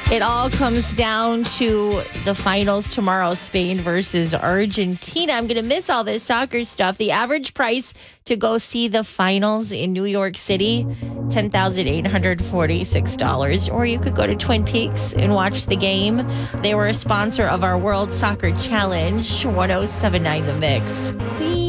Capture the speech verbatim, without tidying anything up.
It all comes down to the finals tomorrow, Spain versus Argentina. I'm going to miss all this soccer stuff. The average price to go see the finals in New York City, ten thousand eight hundred forty-six dollars. Or you could go to Twin Peaks and watch the game. They were a sponsor of our World Soccer Challenge, one oh seven point nine The Mix.